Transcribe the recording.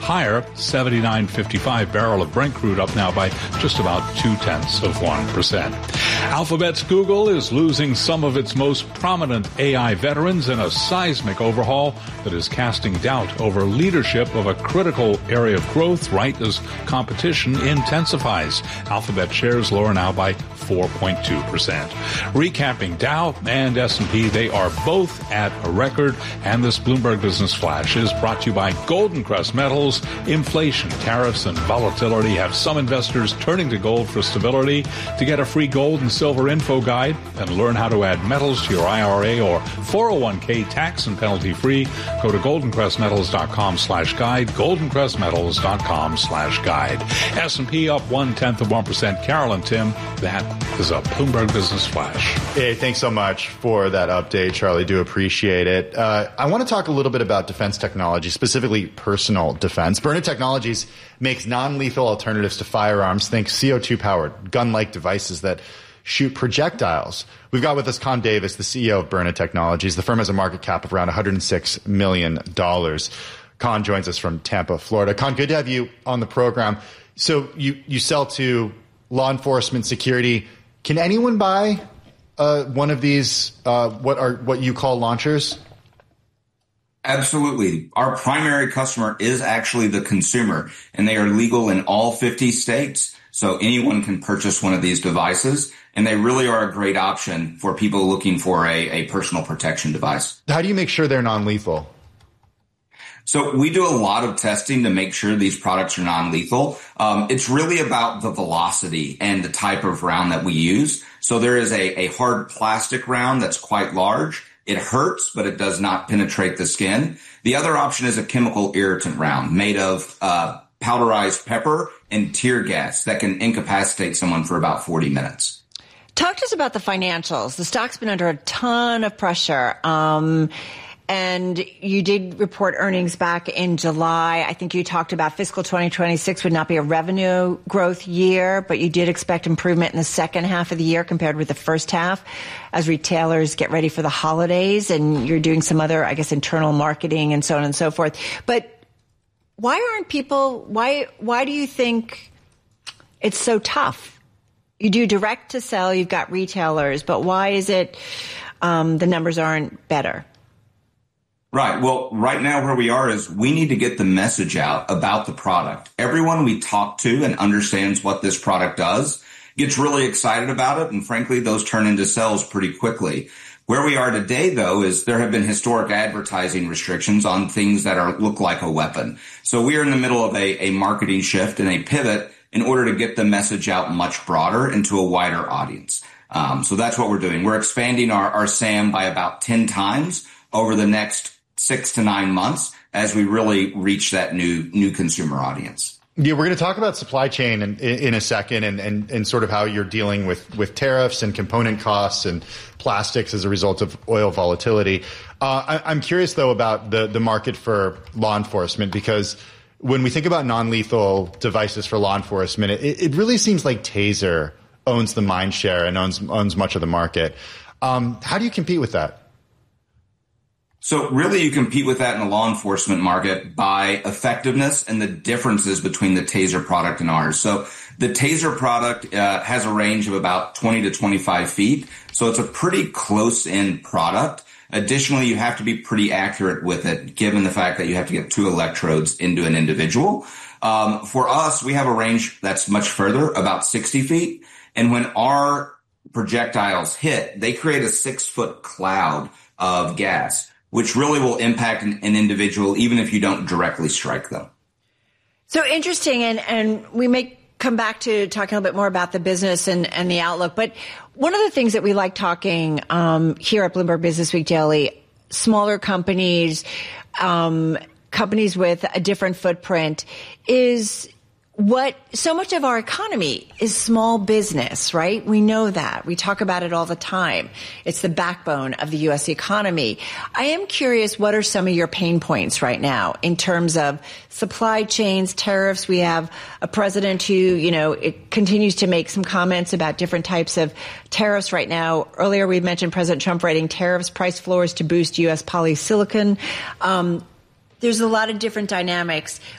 higher, 79.55 barrel of Brent crude up now by just about 0.2%. Alphabet's Google is losing some of its most prominent AI veterans in a seismic overhaul that is casting doubt over leadership of a critical area of growth right as competition intensifies. Alphabet shares lower now by 4.2%. Recapping Dow and S&P, they are both at a record, and this Bloomberg Business Flash is brought to you by Golden Crest Metals. Inflation, tariffs, and volatility have some investors turning to gold for stability. To get a free gold and silver info guide and learn how to add metals to your IRA or 401k tax and penalty free, go to goldencrestmetals.com/guide, goldencrestmetals.com/guide. S&P up 0.1%. Carol and Tim, that is a Bloomberg Business Flash. Hey, thanks so much for that update, Charlie. Do appreciate it. I want to talk a little bit about defense technology, specifically personal defense. Byrna Technologies makes non-lethal alternatives to firearms. Think CO2-powered, gun-like devices that shoot projectiles. We've got with us Con Davis, the CEO of Byrna Technologies. The firm has a market cap of around $106 million. Con joins us from Tampa, Florida. Con, good to have you on the program. So you sell to law enforcement, security. Can anyone buy one of these, what you call launchers? Absolutely. Our primary customer is actually the consumer, and they are legal in all 50 states. So anyone can purchase one of these devices, and they really are a great option for people looking for a personal protection device. How do you make sure they're non-lethal? So we do a lot of testing to make sure these products are non-lethal. It's really about the velocity and the type of round that we use. So there is a hard plastic round that's quite large. It hurts, but it does not penetrate the skin. The other option is a chemical irritant round made of powderized pepper and tear gas that can incapacitate someone for about 40 minutes. Talk to us about the financials. The stock's been under a ton of pressure. And you did report earnings back in July. I think you talked about fiscal 2026 would not be a revenue growth year, but you did expect improvement in the second half of the year compared with the first half as retailers get ready for the holidays, and you're doing some other, I guess, internal marketing and so on and so forth. But why do you think it's so tough? You do direct to sell, you've got retailers, but why is it the numbers aren't better? Right. Well, right now where we are is we need to get the message out about the product. Everyone we talk to and understands what this product does gets really excited about it. And frankly, those turn into sales pretty quickly. Where we are today, though, is there have been historic advertising restrictions on things that look like a weapon. So we are in the middle of a marketing shift and a pivot in order to get the message out much broader into a wider audience. So that's what we're doing. We're expanding our SAM by about 10 times over the next 6 to 9 months as we really reach that new consumer audience. Yeah, we're going to talk about supply chain in a second and sort of how you're dealing with tariffs and component costs and plastics as a result of oil volatility. I'm curious, though, about the market for law enforcement, because when we think about non-lethal devices for law enforcement, it really seems like Taser owns the mind share and owns much of the market. How do you compete with that? So really you compete with that in the law enforcement market by effectiveness and the differences between the Taser product and ours. So the Taser product has a range of about 20 to 25 feet. So it's a pretty close-in product. Additionally, you have to be pretty accurate with it, given the fact that you have to get 2 electrodes into an individual. For us, we have a range that's much further, about 60 feet. And when our projectiles hit, they create a 6-foot cloud of gas, which really will impact an individual even if you don't directly strike them. So interesting, and we may come back to talking a little bit more about the business and the outlook. But one of the things that we like talking here at Bloomberg Business Week Daily, smaller companies, companies with a different footprint, is what so much of our economy is small business, right? We know that. We talk about it all the time. It's the backbone of the U.S. economy. I am curious, what are some of your pain points right now in terms of supply chains, tariffs? We have a president who, it continues to make some comments about different types of tariffs right now. Earlier, we mentioned President Trump writing tariffs, price floors to boost U.S. polysilicon. There's a lot of different dynamics.